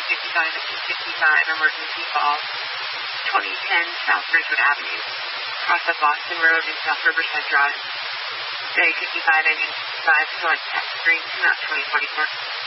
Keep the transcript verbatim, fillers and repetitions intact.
fifty-five and two fifty-five, emergency call. twenty ten South Bridgewood Avenue. Cross of Boston Road and South Riverside Drive. Bay fifty-five, engine fifty-five, select tax screen, mount twenty forty-four.